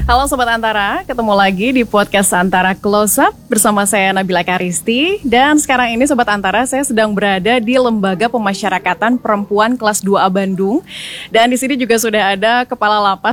Halo Sobat Antara, ketemu lagi di podcast Antara Close Up bersama saya Nabila Karisti. Dan sekarang ini Sobat Antara, saya sedang berada di Lembaga Pemasyarakatan Perempuan kelas 2A Bandung. Dan di sini juga sudah ada Kepala Lapas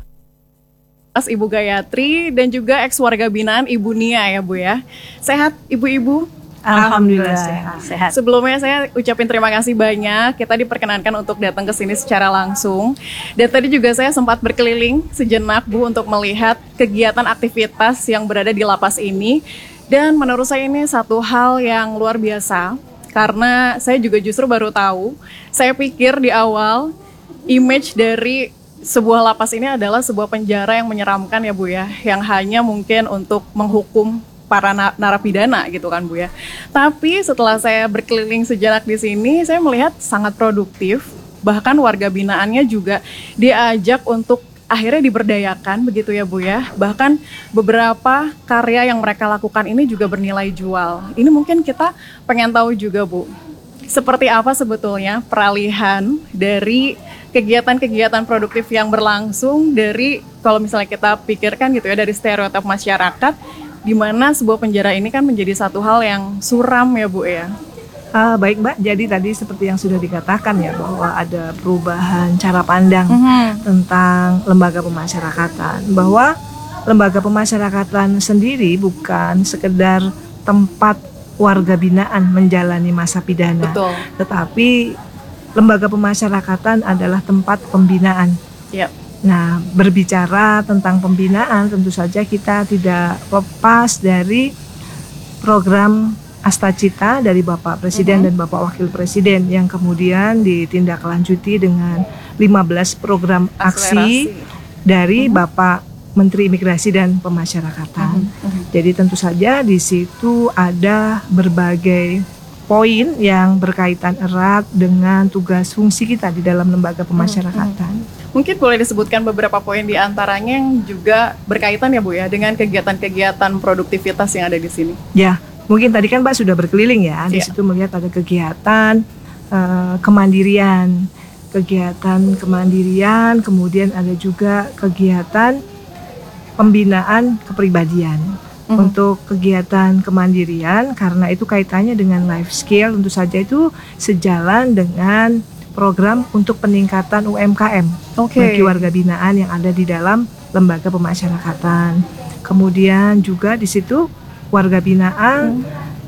Ibu Gayatri dan juga ex warga binaan Ibu Nia ya Bu ya. Sehat Ibu-ibu? Alhamdulillah sehat. Sebelumnya saya ucapin terima kasih banyak. Kita diperkenankan untuk datang ke sini secara langsung. Dan tadi juga saya sempat berkeliling sejenak Bu untuk melihat kegiatan aktivitas yang berada di lapas ini. Dan menurut saya ini satu hal yang luar biasa. Karena saya juga justru baru tahu. Saya pikir di awal image dari sebuah lapas ini adalah sebuah penjara yang menyeramkan ya Bu ya. Yang hanya mungkin untuk menghukum para narapidana gitu kan Bu ya. Tapi setelah saya berkeliling sejenak di sini, saya melihat sangat produktif. Bahkan warga binaannya juga diajak untuk akhirnya diberdayakan begitu ya Bu ya. Bahkan beberapa karya yang mereka lakukan ini juga bernilai jual. Ini mungkin kita pengen tahu juga Bu, seperti apa sebetulnya peralihan dari kegiatan-kegiatan produktif yang berlangsung dari, kalau misalnya kita pikirkan gitu ya, dari stereotip masyarakat di mana sebuah penjara ini kan menjadi satu hal yang suram ya Bu ya. Baik Mbak, jadi tadi seperti yang sudah dikatakan ya, bahwa ada perubahan cara pandang tentang lembaga pemasyarakatan. Bahwa lembaga pemasyarakatan sendiri bukan sekedar tempat warga binaan menjalani masa pidana. Betul. Tetapi lembaga pemasyarakatan adalah tempat pembinaan. Yep. Nah, berbicara tentang pembinaan, tentu saja kita tidak lepas dari program Astacita dari Bapak Presiden dan Bapak Wakil Presiden yang kemudian ditindaklanjuti dengan 15 program aksi dari Bapak Menteri Imigrasi dan Pemasyarakatan. Jadi tentu saja di situ ada berbagai poin yang berkaitan erat dengan tugas fungsi kita di dalam lembaga pemasyarakatan. Mungkin boleh disebutkan beberapa poin di antaranya yang juga berkaitan ya Bu ya dengan kegiatan-kegiatan produktivitas yang ada di sini. Ya, mungkin tadi kan Mbak sudah berkeliling ya, di situ melihat ada kegiatan kemandirian, kemudian ada juga kegiatan pembinaan kepribadian. Untuk kegiatan kemandirian, karena itu kaitannya dengan life skill, tentu saja itu sejalan dengan program untuk peningkatan UMKM bagi warga binaan yang ada di dalam lembaga pemasyarakatan. Kemudian juga di situ warga binaan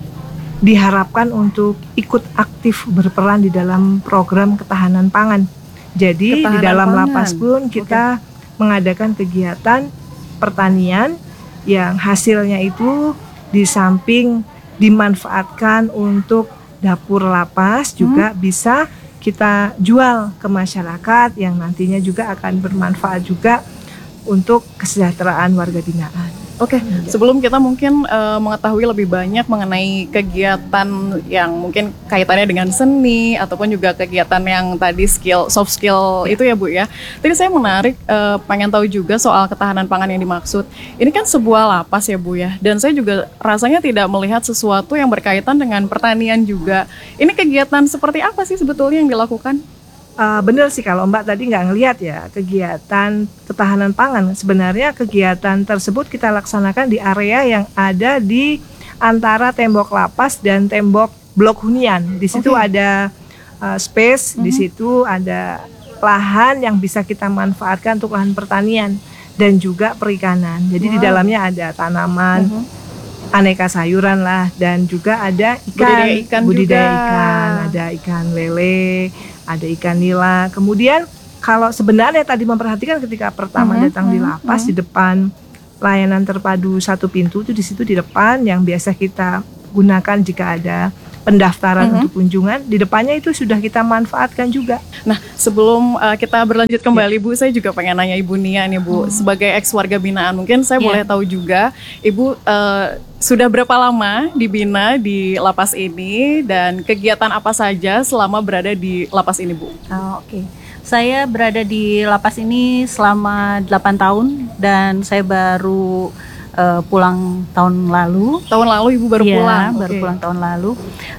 diharapkan untuk ikut aktif berperan di dalam program ketahanan pangan. Jadi di dalam lapas pun kita mengadakan kegiatan pertanian yang hasilnya itu di samping dimanfaatkan untuk dapur lapas juga bisa kita jual ke masyarakat yang nantinya juga akan bermanfaat juga untuk kesejahteraan warga binaan. Oke, sebelum kita mungkin mengetahui lebih banyak mengenai kegiatan yang mungkin kaitannya dengan seni ataupun juga kegiatan yang tadi soft skill itu ya Bu ya. Tadi saya pengen tahu juga soal ketahanan pangan yang dimaksud. Ini kan sebuah lapas ya Bu ya, dan saya juga rasanya tidak melihat sesuatu yang berkaitan dengan pertanian juga. Ini kegiatan seperti apa sih sebetulnya yang dilakukan? Benar sih kalau Mbak tadi nggak ngelihat ya kegiatan ketahanan pangan. Sebenarnya kegiatan tersebut kita laksanakan di area yang ada di antara tembok lapas dan tembok blok hunian. Di situ ada space, di situ ada lahan yang bisa kita manfaatkan untuk lahan pertanian dan juga perikanan. Jadi di dalamnya ada tanaman, aneka sayuran lah, dan juga ada budidaya ikan, ada ikan lele, ada ikan nila. Kemudian kalau sebenarnya tadi memperhatikan ketika pertama datang di lapas, di depan layanan terpadu satu pintu itu di situ di depan yang biasa kita gunakan jika ada pendaftaran untuk kunjungan, di depannya itu sudah kita manfaatkan juga. Nah, sebelum kita berlanjut kembali Bu, saya juga pengen nanya Ibu Nia nih Bu, sebagai ex warga binaan, mungkin saya boleh tahu juga Ibu sudah berapa lama dibina di lapas ini dan kegiatan apa saja selama berada di lapas ini Bu? Oke. Saya berada di lapas ini selama 8 tahun dan saya baru pulang tahun lalu. Tahun lalu Ibu baru pulang? Baru pulang tahun lalu.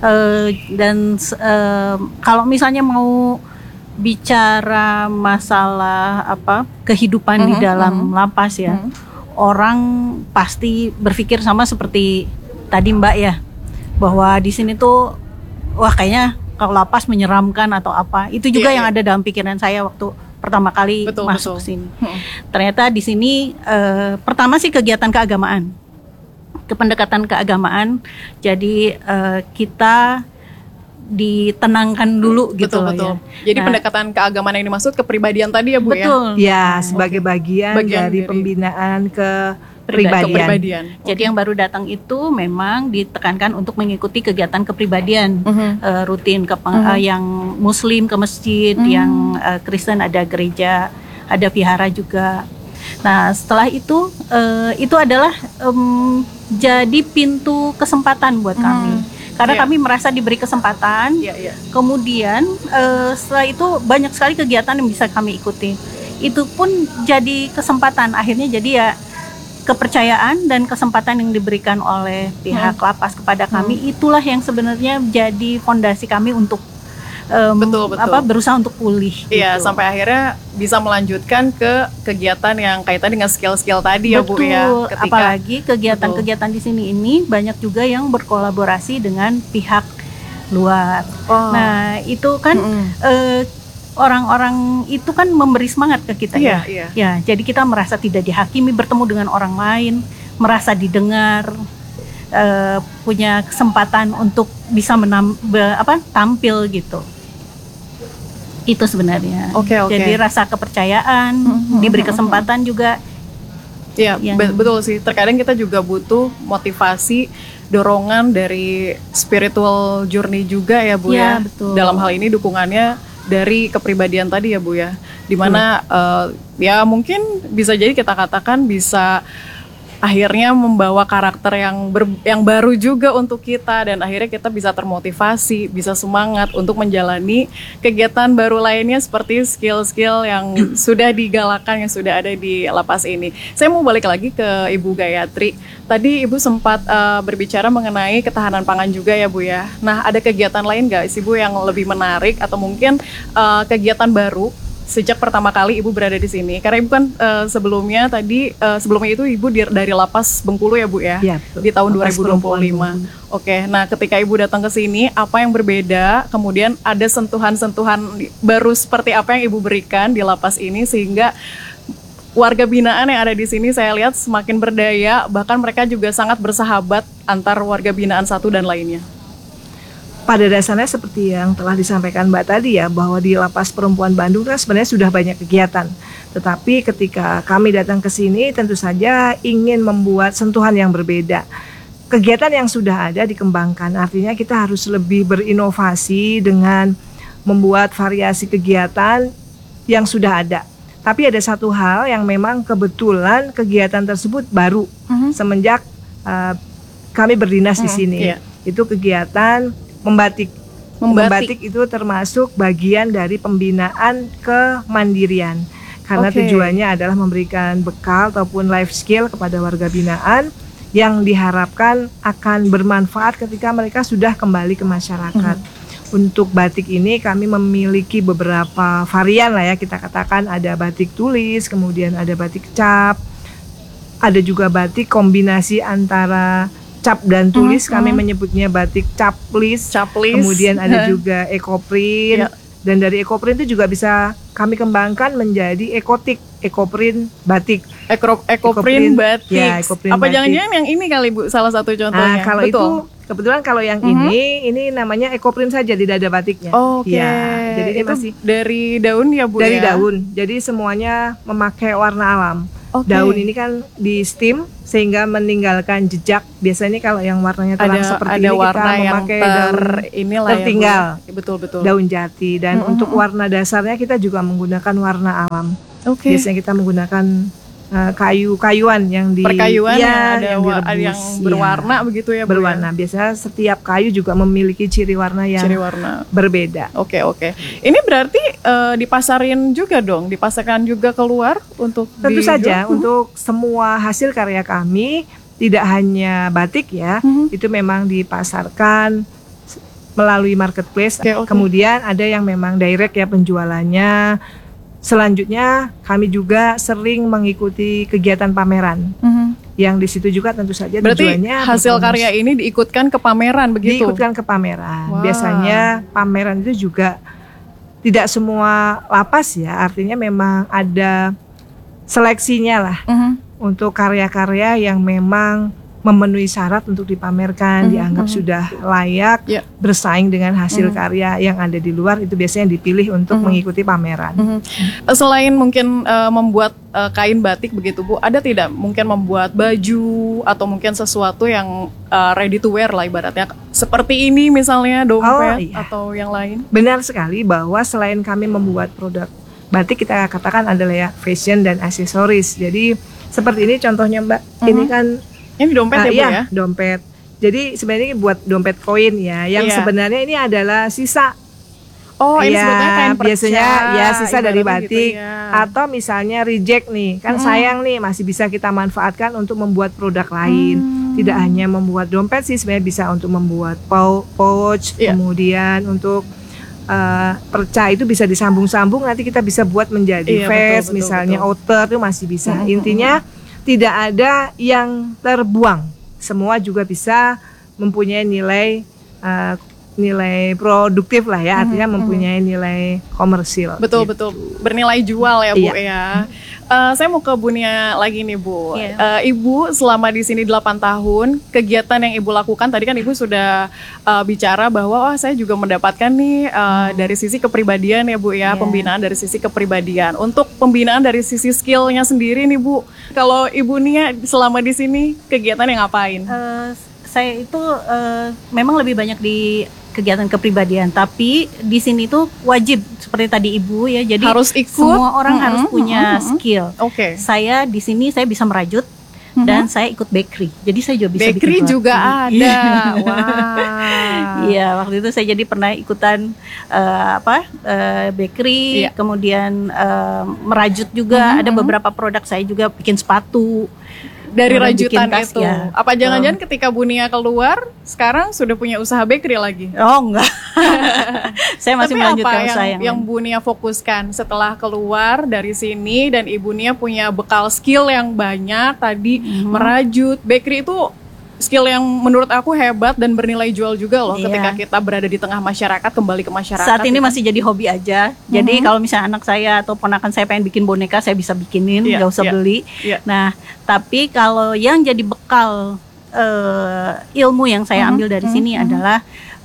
Kalau misalnya mau bicara masalah kehidupan di dalam lapas ya, orang pasti berpikir sama seperti tadi Mbak ya, bahwa di sini tuh wah kayaknya kalau lapas menyeramkan atau apa. Itu juga yang ada dalam pikiran saya waktu pertama kali masuk ke sini. Ternyata di sini pertama sih kegiatan keagamaan, pendekatan keagamaan. Jadi kita ditenangkan dulu gitu loh ya. Jadi pendekatan keagamaan yang dimaksud kepribadian tadi ya Bu ya? Betul. Ya, sebagai bagian dari pembinaan kepribadian. Jadi yang baru datang itu memang ditekankan untuk mengikuti kegiatan kepribadian rutin yang Muslim ke masjid, yang Kristen ada gereja, ada vihara juga. Nah setelah itu adalah jadi pintu kesempatan buat kami. Karena kami merasa diberi kesempatan, kemudian setelah itu banyak sekali kegiatan yang bisa kami ikuti. Itu pun jadi kesempatan, akhirnya jadi ya kepercayaan dan kesempatan yang diberikan oleh pihak lapas kepada kami, itulah yang sebenarnya jadi fondasi kami untuk berusaha untuk pulih. Iya, gitu. Sampai akhirnya bisa melanjutkan ke kegiatan yang kaitan dengan skill-skill tadi ya Bu ya. Apalagi kegiatan-kegiatan di sini ini banyak juga yang berkolaborasi dengan pihak luar. Nah itu kan orang-orang itu kan memberi semangat ke kita ya. Jadi kita merasa tidak dihakimi, bertemu dengan orang lain, merasa didengar. Punya kesempatan untuk bisa tampil gitu. Itu sebenarnya. Jadi rasa kepercayaan, diberi kesempatan juga. Iya, betul sih. Terkadang kita juga butuh motivasi, dorongan dari spiritual journey juga ya Bu ya. Betul. Dalam hal ini dukungannya dari kepribadian tadi ya Bu ya. Dimana ya mungkin bisa jadi kita katakan bisa akhirnya membawa karakter yang baru juga untuk kita, dan akhirnya kita bisa termotivasi, bisa semangat untuk menjalani kegiatan baru lainnya seperti skill-skill yang sudah digalakan, yang sudah ada di lapas ini. Saya mau balik lagi ke Ibu Gayatri. Tadi Ibu sempat berbicara mengenai ketahanan pangan juga ya Bu ya. Nah ada kegiatan lain nggak sih Bu yang lebih menarik atau mungkin kegiatan baru sejak pertama kali Ibu berada di sini? Karena Ibu kan sebelumnya itu Ibu dari lapas Bengkulu ya Bu ya? Ya, di tahun 2025. Oke, nah ketika Ibu datang ke sini, apa yang berbeda? Kemudian ada sentuhan-sentuhan baru seperti apa yang Ibu berikan di lapas ini sehingga warga binaan yang ada di sini saya lihat semakin berdaya, bahkan mereka juga sangat bersahabat antar warga binaan satu dan lainnya. Pada dasarnya seperti yang telah disampaikan Mbak tadi ya, bahwa di Lapas Perempuan Bandung kan sebenarnya sudah banyak kegiatan. Tetapi ketika kami datang ke sini tentu saja ingin membuat sentuhan yang berbeda. Kegiatan yang sudah ada dikembangkan, artinya kita harus lebih berinovasi dengan membuat variasi kegiatan yang sudah ada. Tapi ada satu hal yang memang kebetulan kegiatan tersebut baru semenjak kami berdinas di sini. Itu kegiatan membatik. Membatik itu termasuk bagian dari pembinaan kemandirian. Karena tujuannya adalah memberikan bekal ataupun life skill kepada warga binaan yang diharapkan akan bermanfaat ketika mereka sudah kembali ke masyarakat. Untuk batik ini kami memiliki beberapa varian lah ya, kita katakan ada batik tulis, kemudian ada batik cap, ada juga batik kombinasi antara cap dan tulis, kami menyebutnya batik caplis. Kemudian ada juga ekoprint, dan dari ekoprint itu juga bisa kami kembangkan menjadi ekoprint batik. Ekoprint batik. Ya, ekoprint apa batik. Jangan-jangan yang ini kali Bu, salah satu contohnya? Nah, kalau itu kebetulan kalau yang ini namanya ekoprint saja, tidak ada batiknya. Ya, jadi ini itu masih dari daun ya Bu? Dari ya? daun. Jadi semuanya memakai warna alam. Daun ini kan di steam sehingga meninggalkan jejak. Biasanya kalau yang warnanya terang seperti ini kita memakai daun tertinggal, ya, betul. daun jati. Dan untuk warna dasarnya kita juga menggunakan warna alam. Biasanya kita menggunakan kayu-kayuan yang di perkayuan yang direbus, yang berwarna begitu ya Bu? Berwarna. Biasanya setiap kayu juga memiliki ciri warna yang berbeda. Oke. Ini berarti dipasarin juga dong, dipasarkan juga keluar untuk tentu saja untuk semua hasil karya kami, tidak hanya batik ya, itu memang dipasarkan melalui marketplace. Kemudian ada yang memang direct ya penjualannya. selanjutnya kami juga sering mengikuti kegiatan pameran. Yang di situ juga tentu saja Berarti tujuannya hasil karya ini diikutkan ke pameran begitu? diikutkan ke pameran. Wah. Biasanya pameran itu juga tidak semua lapas ya, artinya memang ada seleksinya lah untuk karya-karya yang memang memenuhi syarat untuk dipamerkan, dianggap sudah layak Ya. bersaing dengan hasil karya yang ada di luar, itu biasanya dipilih untuk mengikuti pameran. Selain mungkin membuat kain batik begitu Bu, ada tidak mungkin membuat baju atau mungkin sesuatu yang ready to wear lah ibaratnya, seperti ini misalnya dompet iya. atau yang lain? Benar sekali bahwa selain kami membuat produk batik, kita katakan adalah ya fashion dan aksesoris. Jadi seperti ini contohnya Mbak, ini kan Ini dompet ya Bu iya, ya? dompet. Jadi sebenarnya ini buat dompet koin ya, yang Iya. sebenarnya ini adalah sisa. Oh, ini Ya, sebetulnya kain perca, biasanya ya sisa dari ibaratnya batik gitu ya. atau misalnya reject nih, kan sayang nih, masih bisa kita manfaatkan untuk membuat produk lain. Tidak hanya membuat dompet sih, sebenarnya bisa untuk membuat pouch, Iya. kemudian untuk perca itu bisa disambung-sambung, nanti kita bisa buat menjadi Iya, vest, betul, misalnya betul. outer itu masih bisa. Intinya tidak ada yang terbuang, semua juga bisa mempunyai nilai nilai produktif lah ya, artinya mempunyai nilai komersil. Betul, gitu. bernilai jual ya Bu Iya. ya. Saya mau ke Bu Nia lagi nih Bu. Iya. Ibu selama di sini 8 tahun, kegiatan yang Ibu lakukan tadi kan Ibu sudah bicara bahwa saya juga mendapatkan nih dari sisi kepribadian ya Bu ya, Iya. pembinaan dari sisi kepribadian. Untuk pembinaan dari sisi skillnya sendiri nih Bu, kalau Ibu Nia selama di sini kegiatan yang ngapain? Saya itu memang lebih banyak di kegiatan kepribadian, tapi di sini tuh wajib seperti tadi Ibu ya. Jadi Harus ikut. semua orang harus punya skill. Oke. Saya di sini saya bisa merajut dan saya ikut bakery. Jadi saya juga bisa Bakery bikin roti. juga ada. Iya. Wah. Iya, waktu itu saya jadi pernah ikutan bakery, Iya. kemudian merajut juga. Ada beberapa produk saya juga bikin sepatu. Dari Kemudian rajutan bikin tas, itu. ya. Apa jangan-jangan ketika Bu Nia keluar, sekarang sudah punya usaha bakery lagi? Oh enggak, saya masih Tapi melanjutkan apa usaha yang Bu Nia fokuskan setelah keluar dari sini dan Ibu Nia punya bekal skill yang banyak tadi, merajut, bakery itu skill yang menurut aku hebat dan bernilai jual juga loh Iya. ketika kita berada di tengah masyarakat, kembali ke masyarakat. Saat ini gitu. masih jadi hobi aja. Jadi kalau misalnya anak saya atau ponakan saya pengen bikin boneka, saya bisa bikinin, Iya, nggak usah iya, beli. iya. Nah, tapi kalau yang jadi bekal ilmu yang saya ambil dari sini adalah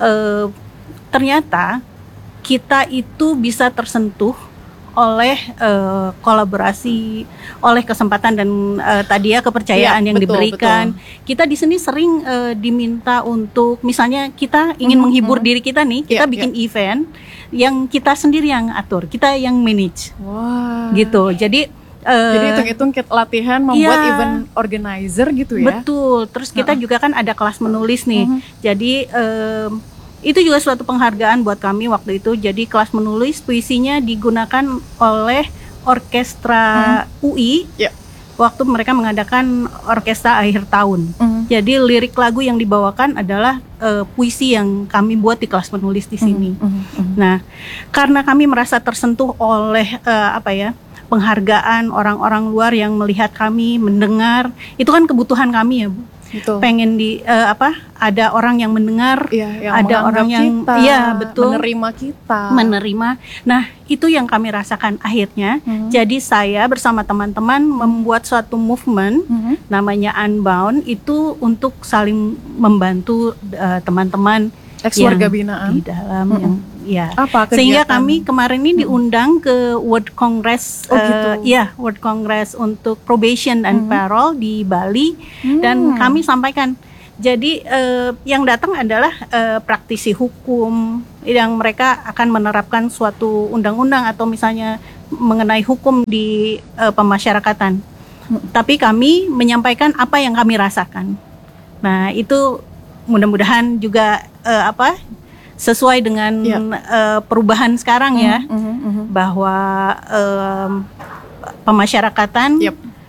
ternyata kita itu bisa tersentuh oleh kolaborasi, oleh kesempatan dan tadi ya kepercayaan Iya, yang betul, diberikan. Kita di sini sering diminta untuk misalnya kita ingin menghibur diri kita nih, kita Iya, bikin event yang kita sendiri yang atur, kita yang manage Wah. gitu. Jadi Jadi hitung-hitung latihan membuat iya. event organizer gitu ya. betul. Terus kita juga kan ada kelas menulis nih. Jadi itu juga suatu penghargaan buat kami waktu itu. Jadi kelas menulis puisinya digunakan oleh orkestra UI Ya. waktu mereka mengadakan orkestra akhir tahun. Jadi lirik lagu yang dibawakan adalah puisi yang kami buat di kelas menulis di sini. Nah, karena kami merasa tersentuh oleh penghargaan orang-orang luar yang melihat kami, mendengar, itu kan kebutuhan kami ya, Bu. Betul. Pengen ada orang yang mendengar, Iya, yang ada menganggap orang yang kita, iya betul menerima kita. menerima. Nah, itu yang kami rasakan akhirnya. Jadi saya bersama teman-teman membuat suatu movement namanya Unbound, itu untuk saling membantu teman-man Ex-warga yang binaan. di dalam yang ya. Apa Sehingga kegiatan? kami kemarin ini diundang ke World Congress, Oh, gitu. World Congress untuk probation and parole di Bali, dan kami sampaikan. Jadi yang datang adalah praktisi hukum yang mereka akan menerapkan suatu undang-undang atau misalnya mengenai hukum di pemasyarakatan. Tapi kami menyampaikan apa yang kami rasakan. Nah, itu mudah-mudahan juga sesuai dengan perubahan sekarang ya, bahwa pemasyarakatan Yep.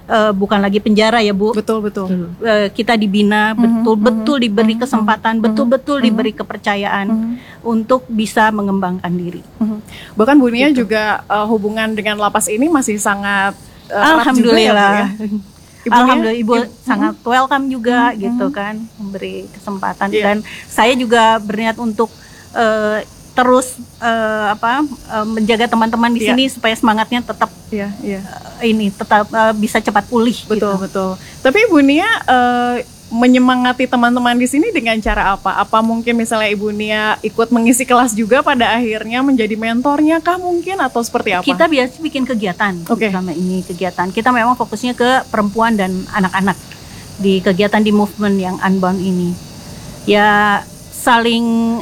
bukan lagi penjara ya Bu. Betul, betul. Kita dibina, betul-betul diberi kesempatan, betul-betul diberi kepercayaan untuk bisa mengembangkan diri. Bahkan Bu Nia juga hubungan dengan lapas ini masih sangat erat juga ya, Bu, Alhamdulillah. ya? Alhamdulillah Ibu sangat welcome juga gitu kan, memberi kesempatan dan saya juga berniat untuk terus menjaga teman-teman di sini supaya semangatnya tetap tetap bisa cepat pulih. Betul, gitu. betul. Tapi Ibu Nia menyemangati teman-teman di sini dengan cara apa? Apa mungkin misalnya Ibu Nia ikut mengisi kelas juga pada akhirnya menjadi mentornya kah mungkin atau seperti apa? Kita biasa bikin kegiatan selama ini kegiatan. Kita memang fokusnya ke perempuan dan anak-anak di kegiatan di movement yang Unbound ini. Ya saling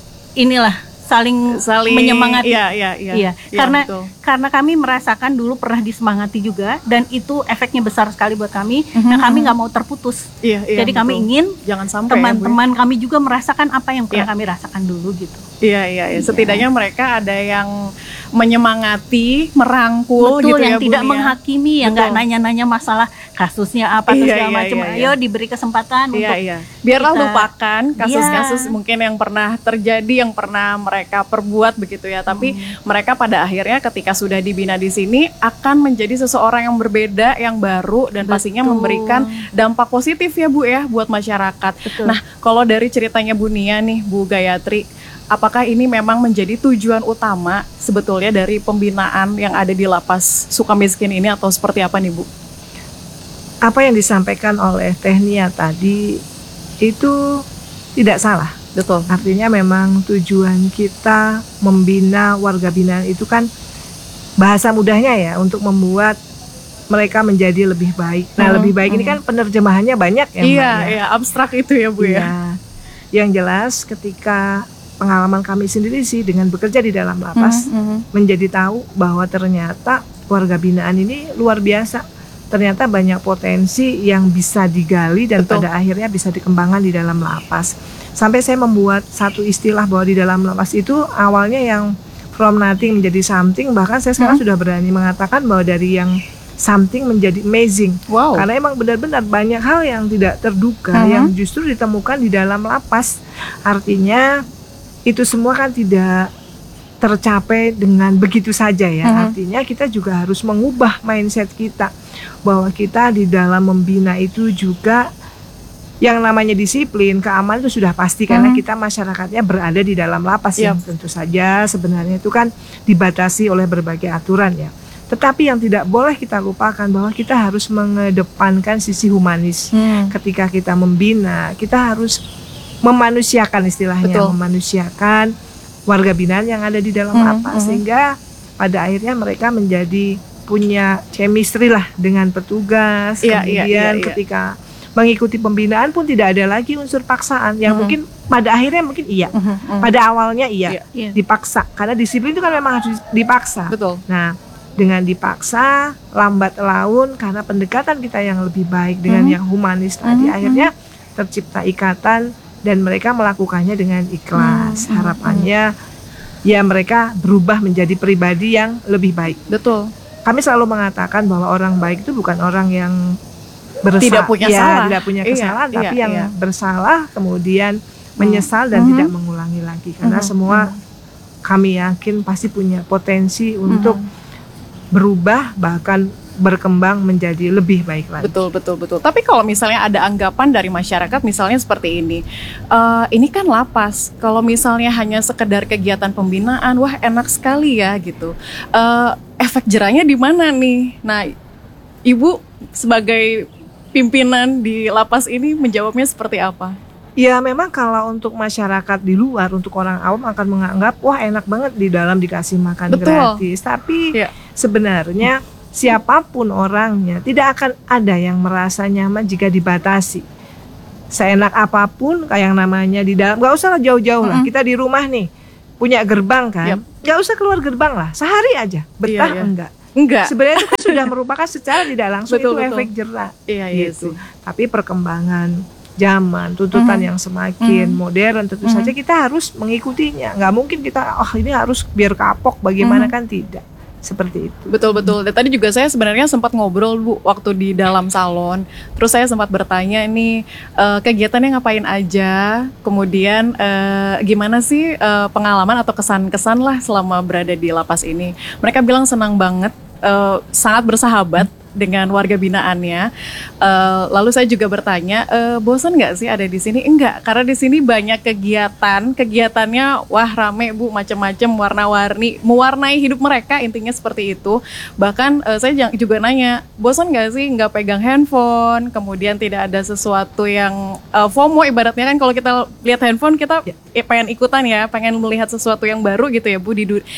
menyemangati. Iya. Karena kami merasakan dulu pernah disemangati juga dan itu efeknya besar sekali buat kami. Nah, kami nggak mau terputus. Jadi kami ingin jangan sampai teman-teman kami juga merasakan apa yang pernah kami rasakan dulu gitu. Iya. Setidaknya mereka ada yang menyemangati, merangkul. Betul, gitu yang ya, tidak Bu Nia. menghakimi, yang nggak nanya-nanya masalah kasusnya apa atau segala macam. Ayo diberi kesempatan untuk biarlah kita lupakan kasus-kasus mungkin yang pernah terjadi, yang pernah mereka perbuat begitu ya. Tapi mereka pada akhirnya ketika sudah dibina di sini akan menjadi seseorang yang berbeda, yang baru dan pastinya memberikan dampak positif ya Bu ya buat masyarakat. Nah, kalau dari ceritanya Bu Nia nih, Bu Gayatri, apakah ini memang menjadi tujuan utama sebetulnya dari pembinaan yang ada di lapas Sukamiskin ini atau seperti apa nih Bu? Apa yang disampaikan oleh Teh Nia tadi itu tidak salah. Betul. Artinya memang tujuan kita membina warga binaan itu kan bahasa mudahnya ya untuk membuat mereka menjadi lebih baik. Nah, lebih baik ini kan penerjemahannya banyak ya Mbak. Iya, abstrak itu ya Bu ya. Yang jelas ketika pengalaman kami sendiri sih dengan bekerja di dalam lapas menjadi tahu bahwa ternyata warga binaan ini luar biasa. Ternyata banyak potensi yang bisa digali dan pada akhirnya bisa dikembangkan di dalam lapas. Sampai saya membuat satu istilah bahwa di dalam lapas itu awalnya yang from nothing menjadi something, bahkan saya sekarang sudah berani mengatakan bahwa dari yang something menjadi amazing. Karena emang benar-benar banyak hal yang tidak terduga yang justru ditemukan di dalam lapas. Artinya itu semua kan tidak tercapai dengan begitu saja ya. Artinya kita juga harus mengubah mindset kita bahwa kita di dalam membina itu juga yang namanya disiplin, keamanan itu sudah pasti karena kita masyarakatnya berada di dalam lapas yang tentu saja sebenarnya itu kan dibatasi oleh berbagai aturan ya. Tetapi yang tidak boleh kita lupakan bahwa kita harus mengedepankan sisi humanis. Ketika kita membina, kita harus memanusiakan istilahnya, memanusiakan warga binaan yang ada di dalam lapas sehingga pada akhirnya mereka menjadi punya chemistry lah dengan petugas. Kemudian ketika mengikuti pembinaan pun tidak ada lagi unsur paksaan yang mungkin pada akhirnya mungkin pada awalnya dipaksa karena disiplin itu kan memang harus dipaksa. Nah, dengan dipaksa lambat laun karena pendekatan kita yang lebih baik dengan yang humanis tadi akhirnya tercipta ikatan dan mereka melakukannya dengan ikhlas. Harapannya ya mereka berubah menjadi pribadi yang lebih baik. Kami selalu mengatakan bahwa orang baik itu bukan orang yang tidak punya kesalahan, tapi yang bersalah kemudian menyesal dan tidak mengulangi lagi. Karena semua kami yakin pasti punya potensi untuk berubah bahkan berkembang menjadi lebih baik lagi. Betul. Tapi kalau misalnya ada anggapan dari masyarakat misalnya seperti ini kan lapas. Kalau misalnya hanya sekedar kegiatan pembinaan, wah enak sekali ya gitu. Efek jerahnya di mana nih? Nah, Ibu sebagai pimpinan di lapas ini menjawabnya seperti apa? Ya memang kalau untuk masyarakat di luar, untuk orang awam akan menganggap wah enak banget di dalam dikasih makan gratis. Tapi sebenarnya siapapun orangnya tidak akan ada yang merasa nyaman jika dibatasi. Seenak apapun kayak yang namanya di dalam, gak usah jauh-jauh lah. Kita di rumah nih punya gerbang kan, gak usah keluar gerbang lah, sehari aja betah enggak. Sebenarnya itu kan sudah merupakan secara tidak langsung itu efek jerah. Gitu. Tapi perkembangan zaman, tuntutan yang semakin modern, tentu saja kita harus mengikutinya. Nggak mungkin kita ini harus biar kapok bagaimana kan tidak. seperti itu. Betul-betul. Dan tadi juga saya sebenarnya sempat ngobrol Bu waktu di dalam salon. Terus saya sempat bertanya ini kegiatannya ngapain aja, kemudian gimana sih pengalaman atau kesan-kesan lah selama berada di lapas ini. Mereka bilang senang banget, sangat bersahabat dengan warga binaannya. Lalu saya juga bertanya, bosan nggak sih ada di sini? Enggak, karena di sini banyak kegiatannya wah rame Bu, macam-macam, warna-warni, mewarnai hidup mereka, intinya seperti itu. Bahkan saya juga nanya, bosan nggak sih nggak pegang handphone, kemudian tidak ada sesuatu yang FOMO ibaratnya kan, kalau kita lihat handphone kita pengen ikutan ya, pengen melihat sesuatu yang baru gitu ya Bu,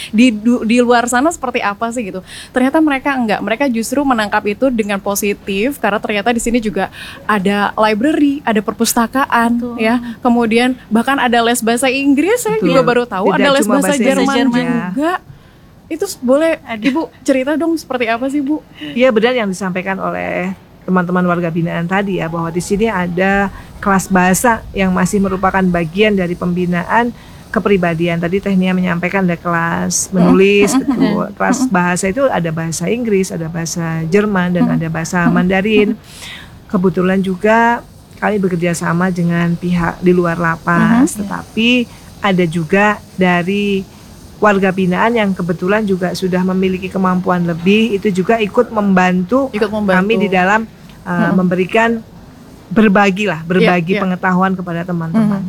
di luar sana seperti apa sih gitu. Ternyata mereka enggak, mereka justru menangkap itu dengan positif karena ternyata di sini juga ada library, ada perpustakaan. Betul. Ya. Kemudian bahkan ada les bahasa Inggris, saya juga baru tahu. Tidak ada les bahasa Jerman juga. Itu boleh Ibu cerita dong seperti apa sih Bu? Iya, benar yang disampaikan oleh teman-teman warga binaan tadi ya, bahwa di sini ada kelas bahasa yang masih merupakan bagian dari pembinaan kepribadian. Tadi Teh Nia menyampaikan ada kelas menulis, betul. Kelas bahasa itu ada bahasa Inggris, ada bahasa Jerman, dan ada bahasa Mandarin. Kebetulan juga kami bekerja sama dengan pihak di luar lapas, tetapi ada juga dari warga binaan yang kebetulan juga sudah memiliki kemampuan lebih, itu juga ikut membantu kami di dalam memberikan berbagi pengetahuan kepada teman-teman.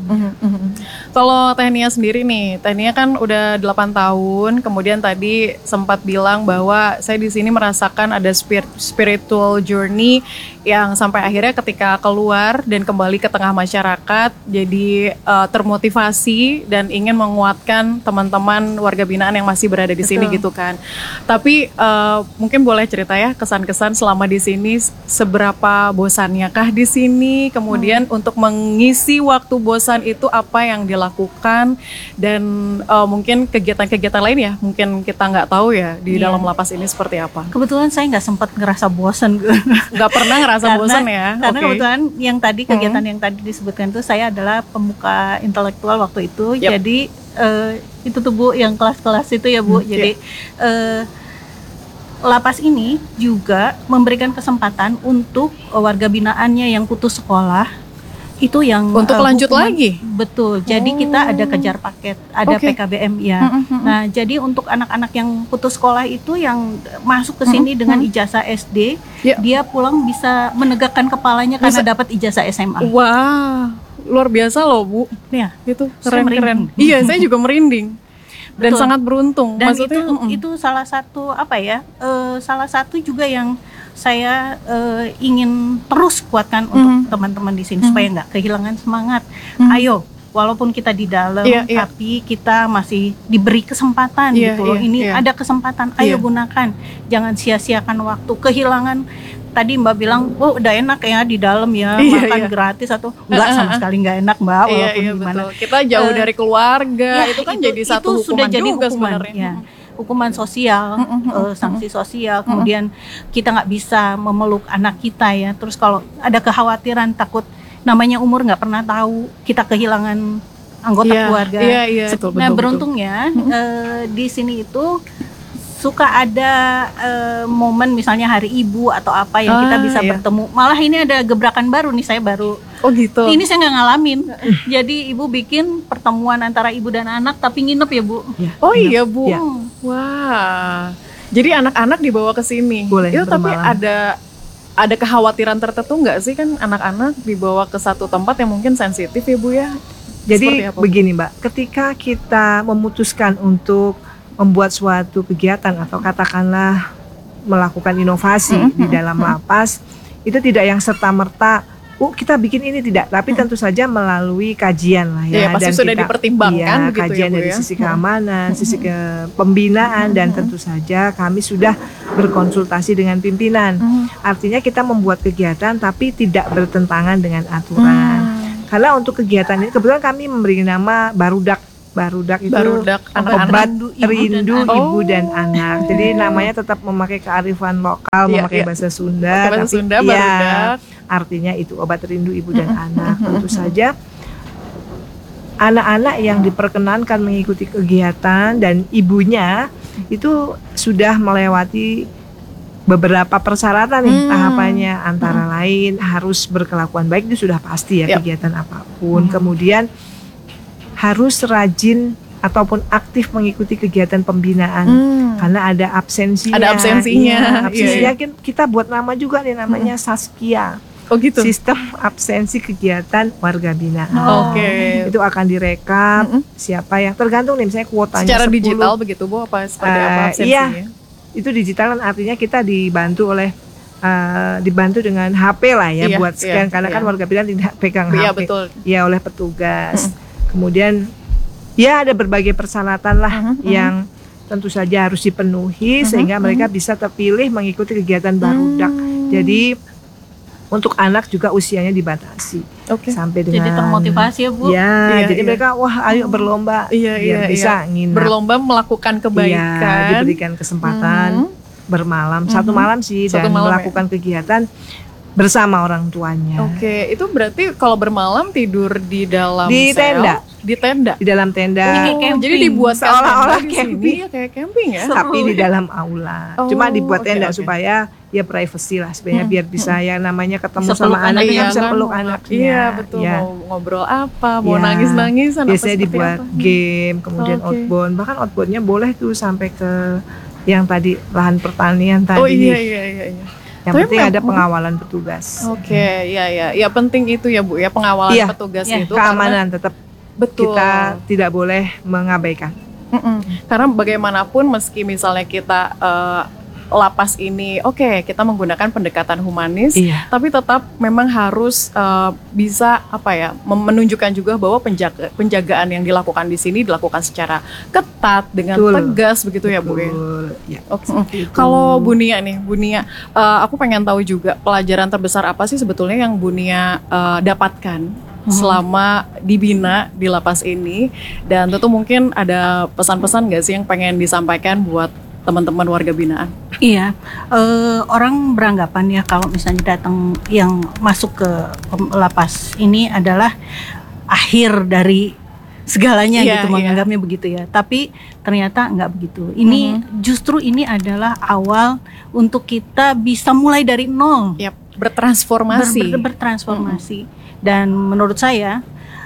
Kalau Teh Nia sendiri nih, Teh Nia kan udah 8 tahun, kemudian tadi sempat bilang bahwa saya di sini merasakan ada spiritual journey yang sampai akhirnya ketika keluar dan kembali ke tengah masyarakat jadi termotivasi dan ingin menguatkan teman-teman warga binaan yang masih berada di sini gitu kan. Tapi mungkin boleh cerita ya kesan-kesan selama di sini, seberapa bosannya kah di sini, kemudian untuk mengisi waktu bosan itu apa yang dilakukan, dan mungkin kegiatan-kegiatan lain ya mungkin kita nggak tahu ya di dalam lapas ini seperti apa. Kebetulan saya nggak sempat ngerasa bosan, nggak pernah ngerasa bosan ya. Karena kebetulan yang tadi kegiatan yang tadi disebutkan itu, saya adalah pemuka intelektual waktu itu. Jadi itu tuh Bu, yang kelas-kelas itu ya Bu. Jadi lapas ini juga memberikan kesempatan untuk warga binaannya yang putus sekolah itu yang untuk lanjut lagi. Betul. Jadi kita ada kejar paket, ada PKBM ya. Nah, jadi untuk anak-anak yang putus sekolah itu yang masuk ke sini dengan ijazah SD, dia pulang bisa menegakkan kepalanya karena dapat ijazah SMA. Wah, luar biasa loh Bu. Ya, itu keren-keren. Iya, saya juga merinding. Dan betul. Sangat beruntung. Dan maksudnya, itu salah satu salah satu juga yang saya ingin terus kuatkan untuk teman-teman di sini supaya nggak kehilangan semangat. Ayo, walaupun kita di dalam, tapi kita masih diberi kesempatan gitu loh. Ini ada kesempatan, ayo gunakan. Jangan sia-siakan waktu. Kehilangan, tadi Mbak bilang, oh udah enak ya di dalam ya, makan gratis atau enggak, sama sekali nggak enak Mbak, walaupun gimana. Betul. Kita jauh dari keluarga, itu kan jadi satu hukuman sudah jadi juga hukuman, sebenarnya. Hukuman sosial, sanksi sosial, kemudian kita nggak bisa memeluk anak kita ya. Terus kalau ada kekhawatiran, takut, namanya umur nggak pernah tahu, kita kehilangan anggota keluarga. Betul, nah beruntungnya di sini itu suka ada momen misalnya hari ibu atau apa yang kita bisa bertemu. Malah ini ada gebrakan baru nih, saya baru. Oh gitu. Ini saya nggak ngalamin. Jadi ibu bikin pertemuan antara ibu dan anak tapi nginep ya Bu. Oh iya Bu. Wah. Jadi anak-anak dibawa ke sini. Boleh. Itu tapi ada kekhawatiran tertentu nggak sih, kan anak-anak dibawa ke satu tempat yang mungkin sensitif ya Bu ya? Jadi begini Mbak, ketika kita memutuskan untuk membuat suatu kegiatan atau katakanlah melakukan inovasi di dalam lapas, itu tidak yang serta-merta kita bikin ini, tidak, tapi tentu saja melalui kajian lah ya, pasti dan sudah kita dipertimbangkan begitu kajian ya Bu, dari ya? Sisi keamanan, sisi pembinaan, dan tentu saja kami sudah berkonsultasi dengan pimpinan. Artinya kita membuat kegiatan tapi tidak bertentangan dengan aturan. Karena untuk kegiatan ini kebetulan kami memberi nama Barudak itu obat rindu ibu dan anak. Jadi namanya tetap memakai kearifan lokal, memakai bahasa Sunda, tapi Barudak. Artinya itu obat rindu ibu dan anak. Tentu saja anak-anak yang diperkenankan mengikuti kegiatan dan ibunya itu sudah melewati beberapa persyaratan nih tahapannya, antara lain harus berkelakuan baik, itu sudah pasti ya, kegiatan apapun. Kemudian harus rajin ataupun aktif mengikuti kegiatan pembinaan, karena ada absensinya. Ada absensinya. Iya, absensinya kita buat nama juga nih, namanya Saskia. Oh gitu. Sistem absensi kegiatan warga binaan. Oke. Itu akan direkap siapa yang tergantung nih, misalnya kuotanya secara 10. digital begitu Bu, apa seperti apa absensinya? Iya, itu digital kan artinya kita dibantu oleh dibantu dengan HP lah ya, buat scan, karena kan warga binaan tidak pegang HP. Iya betul. Ya, oleh petugas. Kemudian ya ada berbagai persyaratan lah yang tentu saja harus dipenuhi sehingga mereka bisa terpilih mengikuti kegiatan barudak. Jadi untuk anak juga usianya dibatasi sampai dengan, jadi termotivasi ya Bu. Ya, jadi mereka ayo berlomba biar bisa nginap. Berlomba melakukan kebaikan. Diberikan kesempatan bermalam, satu malam sih, dan melakukan kegiatan bersama orang tuanya. Oke, itu berarti kalau bermalam tidur di dalam tenda. Di tenda. Di dalam tenda. Jadi dibuat seolah-olah camping. Kayak camping ya. Tapi di dalam aula. Cuma dibuat tenda supaya ya privacy lah sebenarnya, biar bisa ya namanya ketemu sama anak, bisa peluk anaknya. Iya betul. Mau ngobrol apa, mau nangis-nangisan. Biasanya dibuat game, kemudian outbound. Bahkan outboundnya boleh tuh sampai ke yang tadi lahan pertanian tadi. Oh iya. Yang penting ada pengawalan petugas. Ya penting itu ya Bu ya, pengawalan petugas itu. Keamanan tetap kita tidak boleh mengabaikan. Karena bagaimanapun meski misalnya kita lapas ini kita menggunakan pendekatan humanis, tapi tetap memang harus bisa menunjukkan juga bahwa penjagaan yang dilakukan di sini dilakukan secara ketat dengan tegas begitu ya Bu ya. Kalau Bu Nia nih, aku pengen tahu juga pelajaran terbesar apa sih sebetulnya yang Bu Nia dapatkan selama dibina di lapas ini, dan tentu mungkin ada pesan-pesan nggak sih yang pengen disampaikan buat teman-teman warga binaan? Iya, orang beranggapan ya kalau misalnya datang yang masuk ke lapas ini adalah akhir dari segalanya gitu, menganggapnya begitu ya. Tapi ternyata nggak begitu. Ini justru ini adalah awal untuk kita bisa mulai dari nol. Bertransformasi. Bertransformasi. Dan menurut saya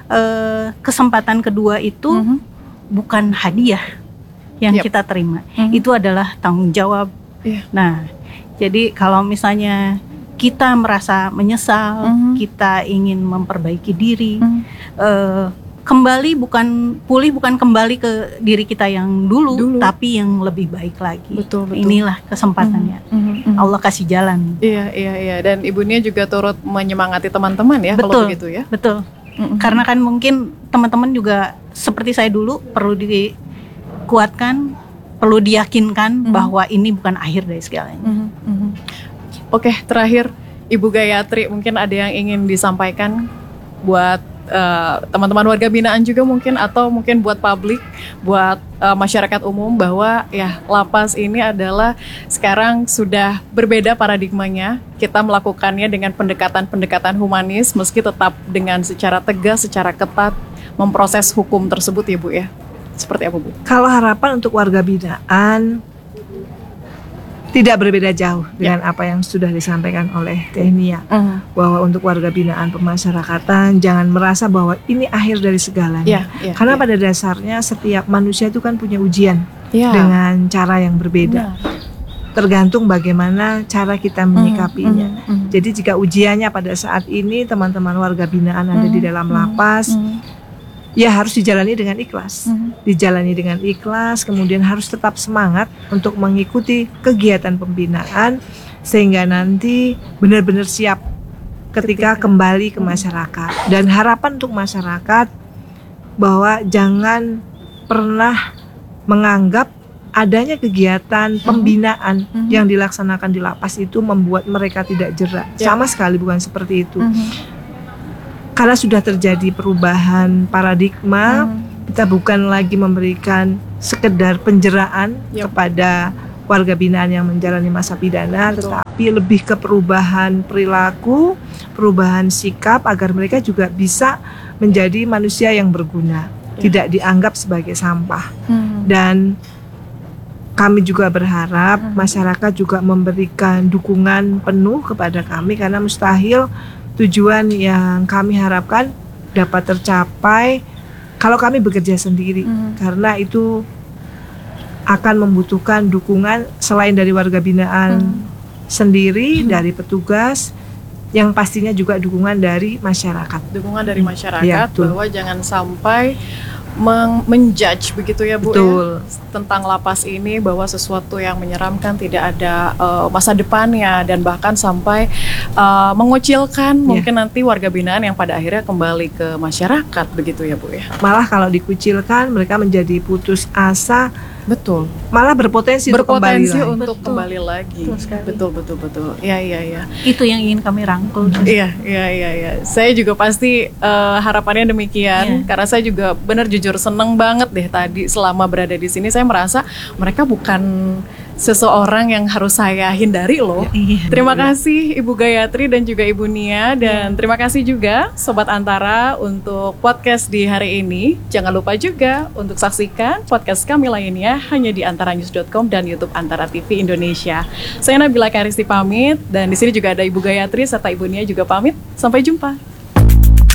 kesempatan kedua itu bukan hadiah yang kita terima, itu adalah tanggung jawab. Nah, jadi kalau misalnya kita merasa menyesal, kita ingin memperbaiki diri, pulih bukan kembali ke diri kita yang dulu. Tapi yang lebih baik lagi. Betul. Inilah kesempatannya. Allah kasih jalan. Iya. Dan Ibu Nia juga turut menyemangati teman-teman ya. Betul, kalau begitu ya. Betul. Karena kan mungkin teman-teman juga seperti saya dulu perlu dikuatkan, perlu diyakinkan bahwa ini bukan akhir dari segalanya. Oke, terakhir Ibu Gayatri, mungkin ada yang ingin disampaikan buat teman-teman warga binaan juga mungkin, atau mungkin buat publik, buat masyarakat umum, bahwa ya lapas ini adalah sekarang sudah berbeda paradigmanya. Kita melakukannya dengan pendekatan humanis, meski tetap dengan secara tegas, secara ketat memproses hukum tersebut ya Bu ya. Seperti apa Bu? Kalau harapan untuk warga binaan tidak berbeda jauh dengan apa yang sudah disampaikan oleh Teh Nia, bahwa untuk warga binaan pemasyarakatan jangan merasa bahwa ini akhir dari segalanya, karena pada dasarnya setiap manusia itu kan punya ujian dengan cara yang berbeda. Tergantung bagaimana cara kita menyikapinya. Jadi jika ujiannya pada saat ini teman-teman warga binaan ada di dalam lapas, ya harus dijalani dengan ikhlas. Dijalani dengan ikhlas, kemudian harus tetap semangat untuk mengikuti kegiatan pembinaan sehingga nanti benar-benar siap ketika kembali ke masyarakat. Dan harapan untuk masyarakat bahwa jangan pernah menganggap adanya kegiatan pembinaan yang dilaksanakan di lapas itu membuat mereka tidak jerak. Sama sekali bukan seperti itu. Karena sudah terjadi perubahan paradigma, kita bukan lagi memberikan sekedar penjeraan kepada warga binaan yang menjalani masa pidana, tetapi lebih ke perubahan perilaku, perubahan sikap agar mereka juga bisa menjadi manusia yang berguna, tidak dianggap sebagai sampah. Dan kami juga berharap masyarakat juga memberikan dukungan penuh kepada kami, karena mustahil tujuan yang kami harapkan dapat tercapai kalau kami bekerja sendiri, karena itu akan membutuhkan dukungan selain dari warga binaan sendiri, dari petugas, yang pastinya juga dukungan dari masyarakat. Dukungan dari masyarakat, Ya, betul. bahwa jangan sampai menjudge begitu ya Bu, Betul. ya, tentang lapas ini, bahwa sesuatu yang menyeramkan, tidak ada masa depannya, dan bahkan sampai mengucilkan mungkin nanti warga binaan yang pada akhirnya kembali ke masyarakat begitu ya Bu ya. Malah kalau dikucilkan mereka menjadi putus asa, Betul. malah berpotensi untuk kembali Berpotensi lagi. untuk Betul. kembali lagi. Betul sekali. Betul. Iya. Itu yang ingin kami rangkul. Iya. Saya juga pasti harapannya demikian, karena saya juga benar jujur seneng banget deh tadi selama berada di sini. Saya merasa mereka bukan seseorang yang harus saya hindari loh. Iya. Terima kasih Ibu Gayatri dan juga Ibu Nia, dan terima kasih juga Sobat Antara untuk podcast di hari ini. Jangan lupa juga untuk saksikan podcast kami lainnya hanya di antaranews.com dan YouTube Antara TV Indonesia. Saya Nabila Karisti pamit, dan di sini juga ada Ibu Gayatri serta Ibu Nia juga pamit. Sampai jumpa.